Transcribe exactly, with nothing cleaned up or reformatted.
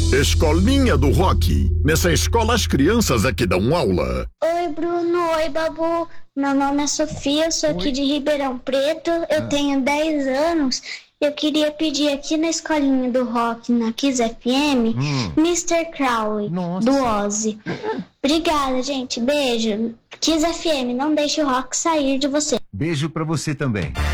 Escolinha do Rock. Nessa escola as crianças é que dão aula. Oi, Bruno. Oi, Babu. Meu nome é Sofia, sou aqui de Ribeirão Preto. Eu ah. tenho dez anos. Eu queria pedir aqui na Escolinha do Rock, na Kiss F M, hum. mister Crowley, Nossa. do Ozzy. Obrigada, gente. Beijo. Kiss F M, não deixe o rock sair de você. Beijo pra você também.